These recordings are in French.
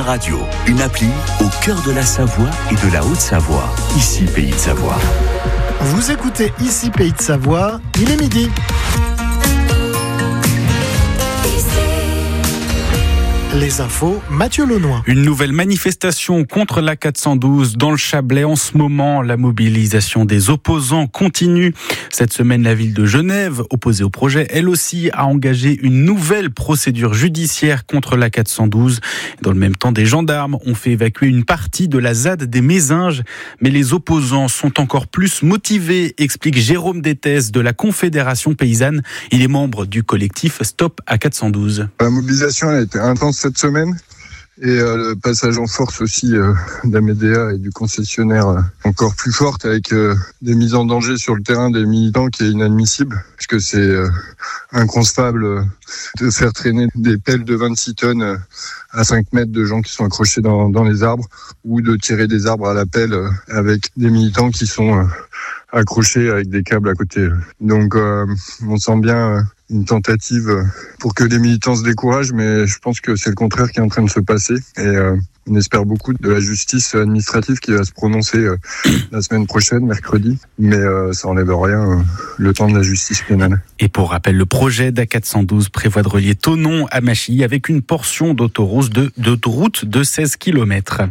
Radio, une appli au cœur de la Savoie et de la Haute-Savoie. Ici, Pays de Savoie. Vous écoutez Ici, Pays de Savoie, il est midi. Les infos, Mathieu Launois. Une nouvelle manifestation contre la 412 dans le Chablais. En ce moment, la mobilisation des opposants continue. Cette semaine, la ville de Genève, opposée au projet, elle aussi a engagé une nouvelle procédure judiciaire contre la 412. Dans le même temps, des gendarmes ont fait évacuer une partie de la ZAD des Mézinges. Mais les opposants sont encore plus motivés, explique Jérôme Détès de la Confédération paysanne. Il est membre du collectif Stop à 412. La mobilisation a été intense cette semaine et le passage en force aussi d'Amédéa et du concessionnaire encore plus forte avec des mises en danger sur le terrain des militants qui est inadmissible parce que c'est inconcevable de faire traîner des pelles de 26 tonnes à 5 mètres de gens qui sont accrochés dans les arbres ou de tirer des arbres à la pelle avec des militants qui sont accrochés avec des câbles à côté. Donc on sent bien une tentative pour que les militants se découragent, mais je pense que c'est le contraire qui est en train de se passer. Et on espère beaucoup de la justice administrative qui va se prononcer la semaine prochaine, mercredi. Mais ça enlève rien le temps de la justice pénale. Et pour rappel, le projet d'A412 prévoit de relier Thonon à Machy avec une portion d'autoroute de 16 km.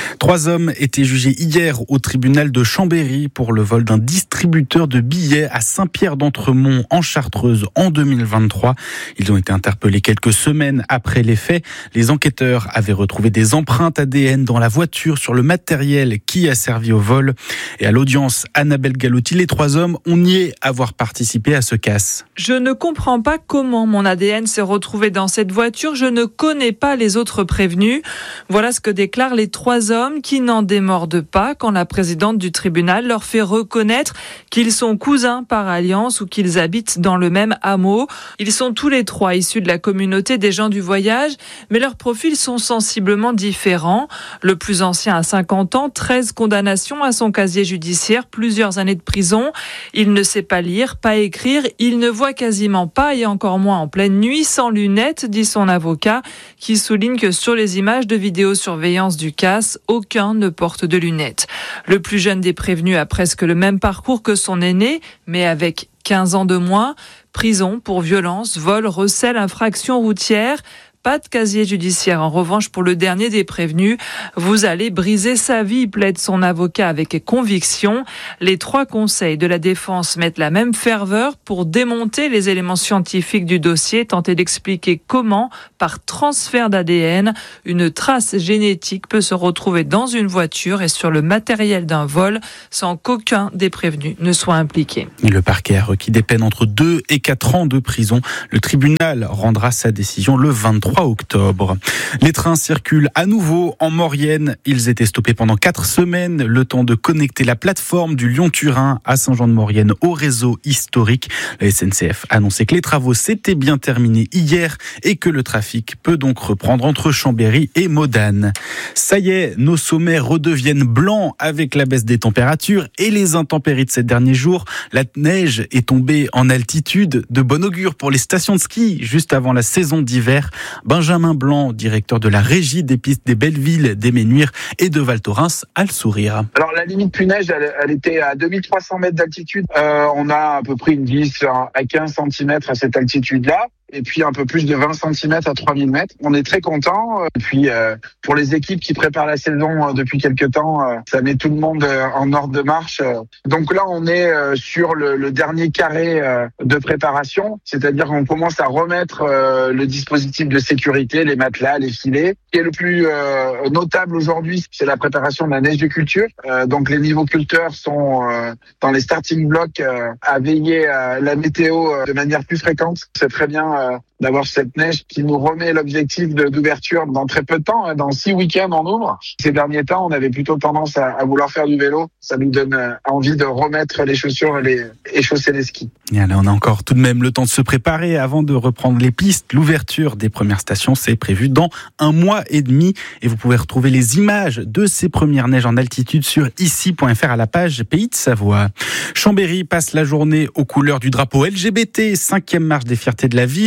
3 hommes étaient jugés hier au tribunal de Chambéry pour le vol d'un distributeur de billets à Saint-Pierre-d'Entremont en Chartreuse en 2023. Ils ont été interpellés quelques semaines après les faits. Les enquêteurs avaient retrouvé des empreintes ADN dans la voiture sur le matériel qui a servi au vol. Et à l'audience, Annabelle Galotti, les 3 hommes ont nié avoir participé à ce casse. Je ne comprends pas comment mon ADN s'est retrouvé dans cette voiture. Je ne connais pas les autres prévenus. Voilà ce que déclarent les 3 hommes qui n'en démordent pas quand la présidente du tribunal leur fait reconnaître qu'ils sont cousins par alliance ou qu'ils habitent dans le même hameau. Ils sont tous les 3 issus de la communauté des gens du voyage, mais leurs profils sont sensiblement différents. Le plus ancien a 50 ans, 13 condamnations à son casier judiciaire, plusieurs années de prison. Il ne sait pas lire, pas écrire, il ne voit quasiment pas et encore moins en pleine nuit, sans lunettes, dit son avocat, qui souligne que sur les images de vidéosurveillance du casse, aucun ne porte de lunettes. Le plus jeune des prévenus a presque le même parcours que son aîné, mais avec 15 ans de moins. Prison pour violence, vol, recel, infraction routière. Pas de casier judiciaire. En revanche, pour le dernier des prévenus, vous allez briser sa vie, plaide son avocat avec conviction. Les 3 conseils de la défense mettent la même ferveur pour démonter les éléments scientifiques du dossier, tenter d'expliquer comment, par transfert d'ADN, une trace génétique peut se retrouver dans une voiture et sur le matériel d'un vol sans qu'aucun des prévenus ne soit impliqué. Le parquet a requis des peines entre 2 et 4 ans de prison. Le tribunal rendra sa décision le 23 octobre. Les trains circulent à nouveau en Maurienne. Ils étaient stoppés pendant 4 semaines, le temps de connecter la plateforme du Lyon-Turin à Saint-Jean-de-Maurienne au réseau historique. La SNCF a annoncé que les travaux s'étaient bien terminés hier et que le trafic peut donc reprendre entre Chambéry et Modane. Ça y est, nos sommets redeviennent blancs avec la baisse des températures et les intempéries de ces derniers jours. La neige est tombée en altitude, de bon augure pour les stations de ski juste avant la saison d'hiver. Benjamin Blanc, directeur de la régie des pistes des Bellevilles, des Ménuires et de Val Thorens, a le sourire. Alors la limite puneige, elle était à 2300 mètres d'altitude. On a à peu près une 10 à 15 cm à cette altitude-là. Et puis un peu plus de 20 cm à 3000 mètres. On est très contents. Et puis pour les équipes qui préparent la saison depuis quelques temps, ça met tout le monde en ordre de marche. Donc là, on est sur le dernier carré de préparation, c'est-à-dire qu'on commence à remettre le dispositif de sécurité, les matelas, les filets. Ce qui est le plus notable aujourd'hui, c'est la préparation de la neige de culture. Donc les niveauculteurs sont dans les starting blocks à veiller à la météo de manière plus fréquente. C'est très bien d'avoir cette neige qui nous remet l'objectif d'ouverture dans très peu de temps. Dans 6 week-ends, on ouvre. Ces derniers temps, on avait plutôt tendance à vouloir faire du vélo. Ça nous donne envie de remettre les chaussures et chausser les skis. Et là, on a encore tout de même le temps de se préparer avant de reprendre les pistes. L'ouverture des premières stations, c'est prévu dans 1 mois et demi. Et vous pouvez retrouver les images de ces premières neiges en altitude sur ici.fr à la page Pays de Savoie. Chambéry passe la journée aux couleurs du drapeau LGBT, 5e marche des fiertés de la ville. Aujourd'hui,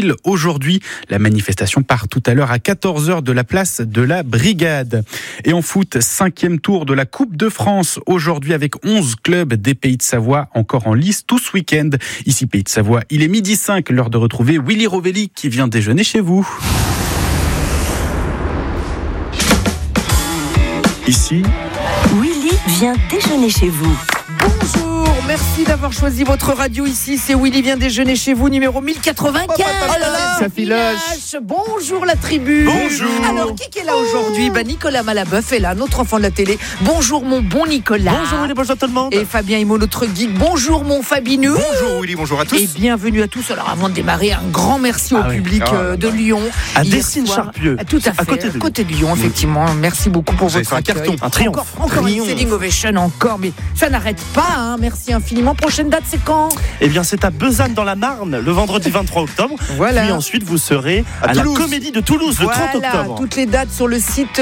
aujourd'hui. La manifestation part tout à l'heure à 14h de la place de la Brigade. Et en foot, 5e tour de la Coupe de France aujourd'hui avec 11 clubs des Pays de Savoie encore en lice tout ce week-end. Ici Pays de Savoie, il est 12h05, l'heure de retrouver Willy Rovelli qui vient déjeuner chez vous. Ici, Willy vient déjeuner chez vous. Bonjour, merci d'avoir choisi votre radio ici. C'est Willy vient déjeuner chez vous, numéro 1095. Oh là là, ça filoche. Bonjour la tribu. Bonjour. Alors, qui est là aujourd'hui ? Nicolas Malabeuf est là, notre enfant de la télé. Bonjour mon bon Nicolas. Bonjour Willy, bonjour tout le monde. Et Fabien Imo, notre geek. Bonjour mon Fabineux. Bonjour Willy, bonjour à tous. Et bienvenue à tous. Alors avant de démarrer, un grand merci au public de Lyon. À Hier Dessines-Charpieu. soir. Tout à fait. À côté de Lyon, effectivement. Merci beaucoup pour votre un accueil. carton, un triomphe. Encore une standing ovation, encore. Mais ça n'arrête pas, hein. Merci infiniment. Prochaine date, c'est quand ? Eh bien, c'est à Besanne dans la Marne, le vendredi 23 octobre. Voilà. Puis ensuite, vous serez à la Comédie de Toulouse, le 30 octobre. Toutes les dates sur le site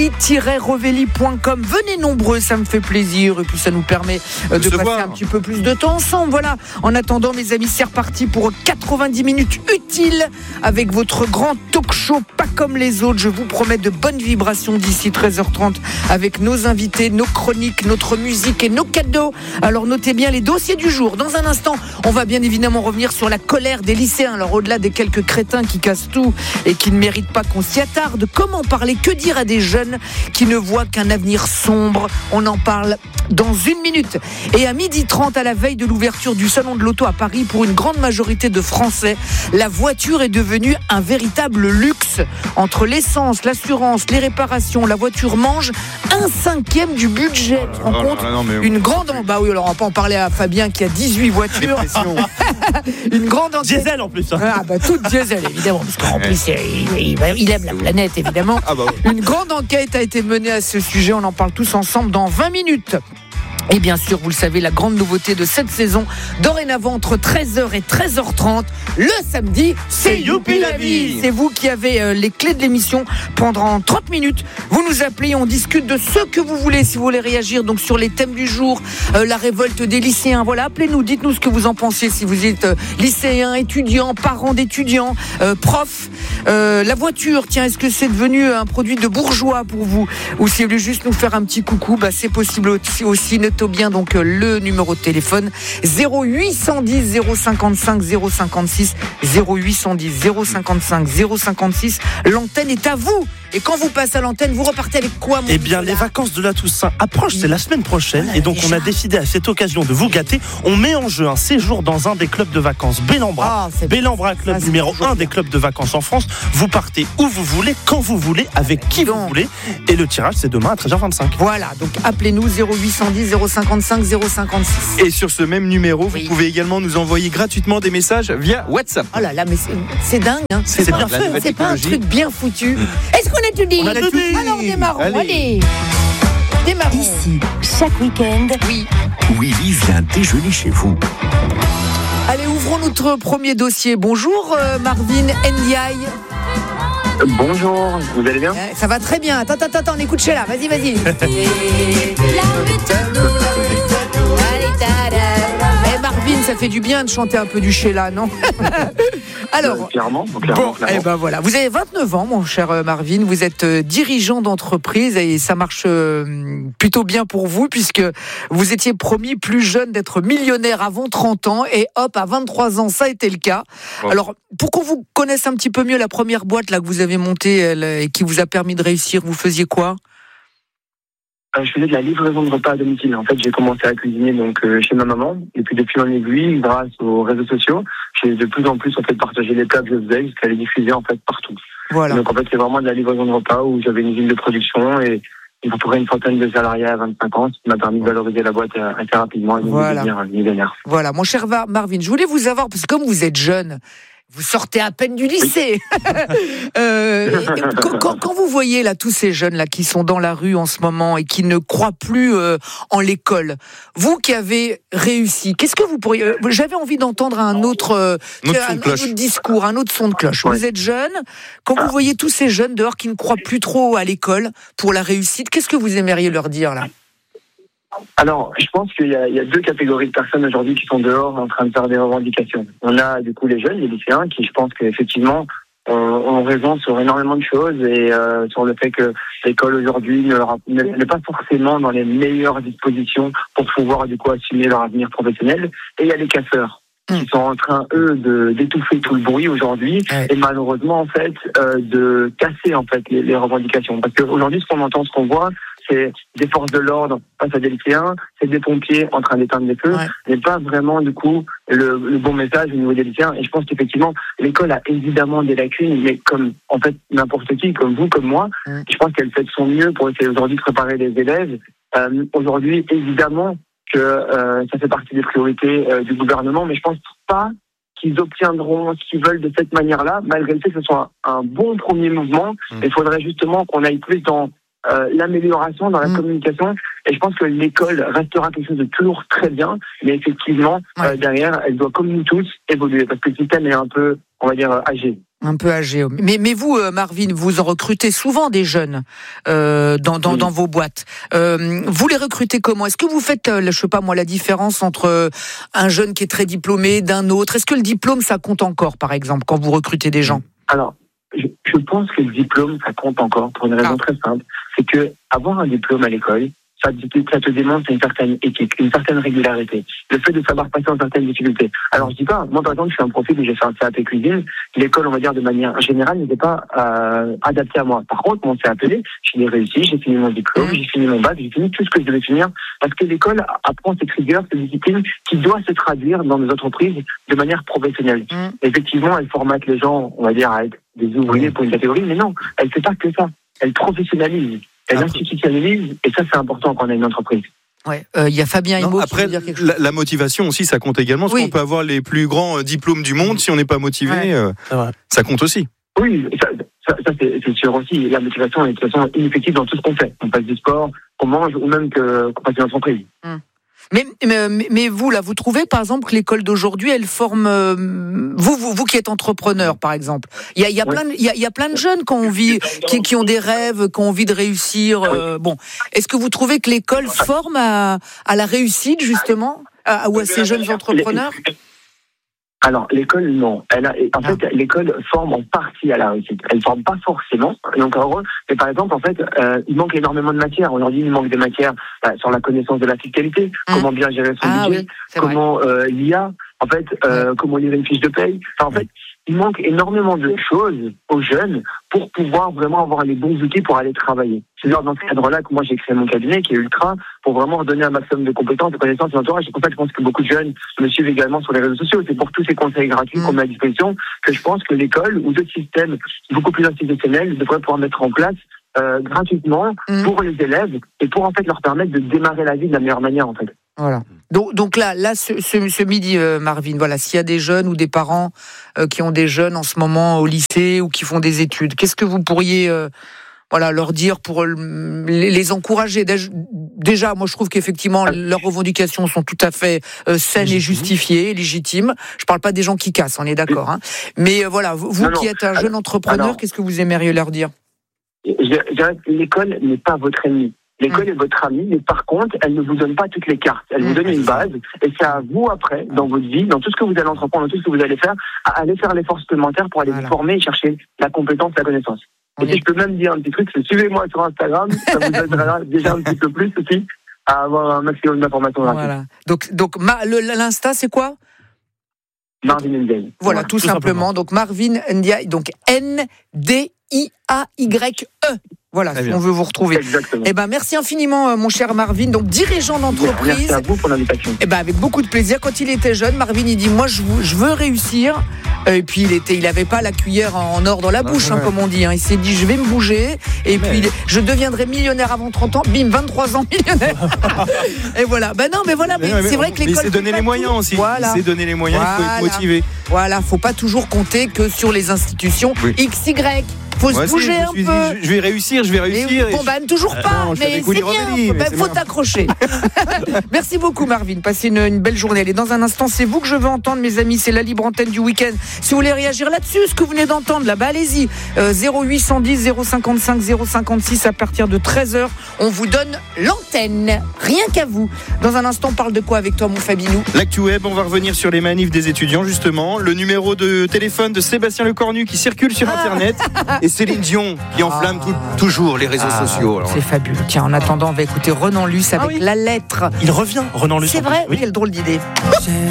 willy-rovelli.com. Venez nombreux, ça me fait plaisir. Et puis, ça nous permet de passer un petit peu plus de temps ensemble. Voilà. En attendant, mes amis, c'est reparti pour 90 minutes utiles avec votre grand talk show, pas comme les autres. Je vous promets de bonnes vibrations d'ici 13h30 avec nos invités, nos chroniques, notre musique et nos cadeaux. Alors, notez bien les dossiers du jour. Dans un instant, on va bien évidemment revenir sur la colère des lycéens. Alors au-delà des quelques crétins qui cassent tout et qui ne méritent pas qu'on s'y attarde, comment parler, que dire à des jeunes qui ne voient qu'un avenir sombre ? On en parle dans 1 minute. Et à 12h30, à la veille de l'ouverture du salon de l'auto à Paris, pour une grande majorité de Français, la voiture est devenue un véritable luxe. Entre l'essence, l'assurance, les réparations, la voiture mange 1/5 du budget. Tu te rends compte ? Une grande... Bah oui, alors on va pas en parler à Fabien qui a 18 voitures. Une grande enquête. Diesel en plus. Ah bah toute diesel évidemment, parce qu'en plus il aime la planète évidemment. Une grande enquête a été menée à ce sujet, on en parle tous ensemble dans 20 minutes. Et bien sûr, vous le savez, la grande nouveauté de cette saison, dorénavant entre 13h et 13h30, le samedi, c'est Youpi la vie. C'est vous qui avez les clés de l'émission pendant 30 minutes. Vous nous appelez, on discute de ce que vous voulez, si vous voulez réagir donc sur les thèmes du jour, la révolte des lycéens. Voilà, appelez-nous, dites-nous ce que vous en pensez, si vous êtes lycéen, étudiant, parent d'étudiants, prof. La voiture, tiens, est-ce que c'est devenu un produit de bourgeois pour vous ? Ou si vous voulez juste nous faire un petit coucou, bah c'est possible aussi. Notez bien donc le numéro de téléphone 0810 055 056 0810 055 056. L'antenne est à vous. Et quand vous passez à l'antenne, vous repartez avec quoi, mon Eh bien, les vacances de la Toussaint approchent, c'est la semaine prochaine. Et donc, on a décidé à cette occasion de vous gâter. On met en jeu un séjour dans un des clubs de vacances Bellambra. Bellambra, club numéro 1 des clubs de vacances en France. Vous partez où vous voulez, quand vous voulez, avec qui vous voulez. Et le tirage, c'est demain à 13h25. Voilà, donc appelez-nous 0810 055 056. Et sur ce même numéro, vous pouvez également nous envoyer gratuitement des messages via WhatsApp. Oh là là, mais c'est dingue, hein. C'est bien fait. C'est pas un truc bien foutu. Est-ce qu'on a tout dit ? On a tout dit. Alors démarrons, allez. Démarrons. Ici, chaque week-end, Willy vient déjeuner chez vous. Allez, ouvrons notre premier dossier. Bonjour Marvin Ndiaye. Bonjour, vous allez bien ? Ça va très bien. Attends, on écoute Sheila. Vas-y. Marvin, ça fait du bien de chanter un peu du Sheila, non ? Alors, clairement. Eh ben voilà. Vous avez 29 ans, mon cher Marvin. Vous êtes dirigeant d'entreprise et ça marche plutôt bien pour vous puisque vous étiez promis plus jeune d'être millionnaire avant 30 ans et hop, à 23 ans, ça a été le cas. Ouais. Alors, pour qu'on vous connaisse un petit peu mieux, la première boîte là que vous avez montée et qui vous a permis de réussir, vous faisiez quoi ? Je faisais de la livraison de repas à domicile. En fait, j'ai commencé à cuisiner donc chez ma maman. Et puis depuis en aiguille, grâce aux réseaux sociaux, j'ai de plus en plus en fait partagé les plats que je faisais jusqu'à les diffuser en fait partout. Voilà. Donc en fait, c'est vraiment de la livraison de repas où j'avais une usine de production et à peu près une centaine de salariés à 25 ans, ce qui m'a permis de valoriser la boîte assez rapidement et de devenir millionnaire. Voilà, mon cher Marvin, je voulais vous avoir, parce que comme vous êtes jeune, vous sortez à peine du lycée. Quand vous voyez là tous ces jeunes là qui sont dans la rue en ce moment et qui ne croient plus en l'école, vous qui avez réussi, qu'est-ce que vous pourriez... J'avais envie d'entendre un autre discours, un autre son de cloche. Ouais. Vous êtes jeune, quand vous voyez tous ces jeunes dehors qui ne croient plus trop à l'école pour la réussite, qu'est-ce que vous aimeriez leur dire là ? Alors, je pense qu'il y a deux catégories de personnes aujourd'hui qui sont dehors en train de faire des revendications. On a du coup les jeunes, les lycéens, qui je pense qu'effectivement ont raison sur énormément de choses et sur le fait que l'école aujourd'hui n'est pas forcément dans les meilleures dispositions pour pouvoir du coup assumer leur avenir professionnel. Et il y a les casseurs qui sont en train, eux, d'étouffer tout le bruit aujourd'hui et malheureusement, en fait, de casser en fait les revendications. Parce qu'aujourd'hui, ce qu'on entend, ce qu'on voit, c'est des forces de l'ordre face à des lycéens, c'est des pompiers en train d'éteindre les feux, mais pas vraiment du coup le bon message au niveau des lycéens. Et je pense qu'effectivement, l'école a évidemment des lacunes, mais comme en fait n'importe qui, comme vous, comme moi, je pense qu'elle fait de son mieux pour essayer aujourd'hui de préparer les élèves. Aujourd'hui, évidemment que ça fait partie des priorités du gouvernement, mais je pense pas qu'ils obtiendront ce qu'ils veulent de cette manière-là, malgré le fait que ce soit un bon premier mouvement. Il faudrait justement qu'on aille plus dans l'amélioration, dans la communication, et je pense que l'école restera quelque chose de toujours très bien, mais effectivement, derrière, elle doit, comme nous tous, évoluer, parce que le système est un peu, on va dire, âgé. Un peu âgé. Mais vous, Marvin, vous en recrutez souvent des jeunes dans vos boîtes. Vous les recrutez comment ? Est-ce que vous faites, je sais pas moi, la différence entre un jeune qui est très diplômé d'un autre ? Est-ce que le diplôme, ça compte encore, par exemple, quand vous recrutez des gens ? Alors, je pense que le diplôme, ça compte encore pour une raison très simple. C'est que avoir un diplôme à l'école, ça te démontre une certaine éthique, une certaine régularité. Le fait de savoir passer en certaines difficultés. Alors, je dis pas, moi, par exemple, je suis un profil où j'ai fait un CAP cuisine. L'école, on va dire, de manière générale, n'était pas adaptée à moi. Par contre, mon CAP, je l'ai réussi, j'ai fini mon diplôme, j'ai fini mon bac, j'ai fini tout ce que je devais finir. Parce que l'école apprend cette rigueur, cette discipline qui doit se traduire dans nos entreprises de manière professionnelle. Effectivement, elle formate les gens, on va dire, à être des ouvriers pour une catégorie, mais non, elle fait pas que ça. Elle professionnalise. Elle institutionnalise, et ça c'est important quand on a une entreprise. Ouais, y a Fabien Immo qui veut dire quelque chose. La motivation aussi, ça compte également. Parce qu'on peut avoir les plus grands diplômes du monde, si on n'est pas motivé, ça compte aussi. Oui, ça c'est sûr aussi. La motivation est de toute façon ineffective dans tout ce qu'on fait. On fasse du sport, qu'on mange, ou même qu'on fasse une entreprise. Mais vous, là, vous trouvez, par exemple, que l'école d'aujourd'hui, elle forme... Vous qui êtes entrepreneur, par exemple. Il y a plein de jeunes qui ont des rêves, qui ont envie de réussir. Bon, est-ce que vous trouvez que l'école forme à la réussite, justement, ou à ces jeunes entrepreneurs ? Alors, l'école, non. En fait, l'école forme en partie à la réussite. Elle forme pas forcément. Donc, en gros, mais par exemple, en fait, il manque énormément de matières. Aujourd'hui, il manque des matières sur la connaissance de la fiscalité, comment bien gérer son budget, comment l'IA, en fait, comment lire une fiche de paye. Enfin, en fait, il manque énormément de choses aux jeunes pour pouvoir vraiment avoir les bons outils pour aller travailler. C'est dans ce cadre-là que moi j'ai créé mon cabinet qui est Ultra pour vraiment donner un maximum de compétences, de connaissances et d'entourage. C'est pour ça que je pense que beaucoup de jeunes me suivent également sur les réseaux sociaux. C'est pour tous ces conseils gratuits qu'on met à disposition que je pense que l'école ou d'autres systèmes beaucoup plus institutionnels devraient pouvoir mettre en place gratuitement pour les élèves et pour en fait leur permettre de démarrer la vie de la meilleure manière en fait. Voilà. Donc là, ce midi, Marvin, voilà, s'il y a des jeunes ou des parents qui ont des jeunes en ce moment au lycée ou qui font des études, qu'est-ce que vous pourriez leur dire pour les encourager ? Déjà, moi, je trouve qu'effectivement, leurs revendications sont tout à fait saines et justifiées, légitimes. Je parle pas des gens qui cassent, on est d'accord. Hein. Mais voilà, vous qui êtes un jeune entrepreneur, qu'est-ce que vous aimeriez leur dire ? Je dirais que l'école n'est pas votre ennemi. L'école est votre amie, mais par contre, elle ne vous donne pas toutes les cartes. Elle vous donne une base, et c'est à vous après, dans votre vie, dans tout ce que vous allez entreprendre, dans tout ce que vous allez faire, à aller faire l'effort supplémentaire pour aller vous former et chercher la compétence, la connaissance. Et si je peux même dire un petit truc, c'est suivez-moi sur Instagram, ça vous aidera déjà un petit peu plus aussi à avoir un maximum d'informations rapides. Voilà. Donc l'Insta, c'est quoi ? Marvin Ndiaye. Voilà, tout simplement. Donc Marvin Ndiaye, donc Ndiaye. Voilà, si on veut vous retrouver. Exactement. Eh ben, merci infiniment, mon cher Marvin, donc dirigeant d'entreprise. Merci à vous pour l'invitation. Eh ben, avec beaucoup de plaisir. Quand il était jeune, Marvin, il dit, moi, je veux réussir. Et puis, il avait pas la cuillère en or dans la bouche, comme on dit. Hein. Il s'est dit, je vais me bouger. Et puis, je deviendrai millionnaire avant 30 ans. Bim, 23 ans, millionnaire. Et voilà. Ben non, mais voilà. Mais c'est vrai que l'école. Mais c'est donner les moyens aussi. Voilà. C'est donner les moyens, il faut être motivé. Voilà, faut pas toujours compter que sur les institutions XY. Faut se bouger un peu. Je vais réussir. réussir, je vais réussir. Bon, toujours pas, non, mais c'est bien. Faut t'accrocher. Merci beaucoup, Marvin. Passez une belle journée. Allez, dans un instant, c'est vous que je veux entendre, mes amis. C'est la libre antenne du week-end. Si vous voulez réagir là-dessus, ce que vous venez d'entendre, là, allez-y. 0810 055 056 à partir de 13h. On vous donne l'antenne. Rien qu'à vous. Dans un instant, on parle de quoi avec toi, mon Fabinou? L'actu web, on va revenir sur les manifs des étudiants, justement. Le numéro de téléphone de Sébastien Lecornu qui circule sur Internet. Et Céline Dion qui enflamme toujours les réseaux sociaux. C'est fabuleux. Tiens, en attendant, on va écouter Renan Luce avec La Lettre. Il revient, Renan Luce. C'est vrai, oui, quelle drôle d'idée.